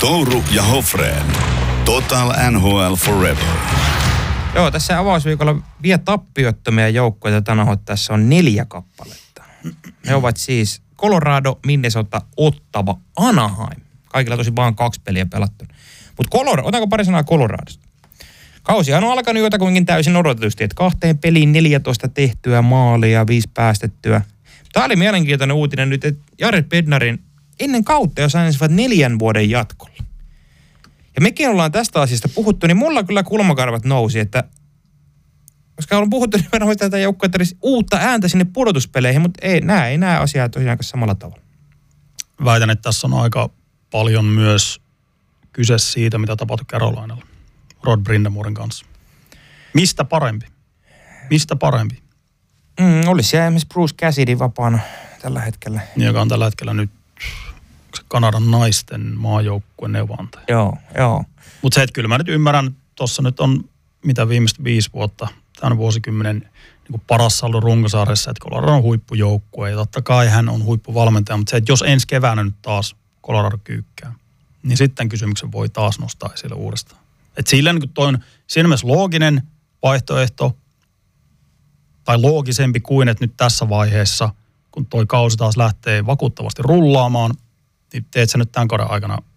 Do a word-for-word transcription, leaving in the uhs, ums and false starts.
Touru ja Hofreen. Total N H L Forever. Joo, tässä avausviikolla vielä tappiottomia joukkoja tänään tässä on neljä kappaletta. Ne ovat siis Colorado, Minnesota, Ottawa, Anaheim. Kaikilla tosi vaan kaksi peliä pelattu. Mutta Colorado, otanko pari sanaa Coloradosta? Kausihan on alkanut jotakuinkin täysin odotetusti, että kahteen peliin neljätoista tehtyä maalia, viisi päästettyä. Tämä oli mielenkiintoinen uutinen nyt, että Jared Bednarin ennen kautta jo sainisivat neljän vuoden jatkolla. Ja mekin ollaan tästä asiasta puhuttu, niin mulla kyllä kulmakarvat nousi, että koska on puhuttu nimenomaan tätä joukkoa, että olisi uutta ääntä sinne pudotuspeleihin, mutta ei, nämä ei näe asiaa tosiaan samalla tavalla. Väitän, että tässä on aika paljon myös kyse siitä, mitä tapahtui Carolinalla Rod Brindamoren kanssa. Mistä parempi? Mistä parempi? Mm, olisi siellä esimerkiksi Bruce Cassidy vapaana tällä hetkellä. Niin, joka on tällä hetkellä nyt Kanadan naisten maajoukkueen neuvonantaja. Joo, joo. Mutta se, että kyllä mä nyt ymmärrän, tuossa nyt on mitä viimeiset viisi vuotta, tämän vuosikymmenen niin paras saldo Runkosaaressa, että Colorado on huippujoukkue ja totta kai hän on huippuvalmentaja, mutta se, että jos ensi keväänä nyt taas Colorado kyykkää, niin sitten kysymyksen voi taas nostaa esille uudestaan. Että sillä niin toi on siinä mielessä looginen vaihtoehto, tai loogisempi kuin, että nyt tässä vaiheessa, kun toi kausi taas lähtee vakuuttavasti rullaamaan, niin teet sä nyt tämän kauden aikana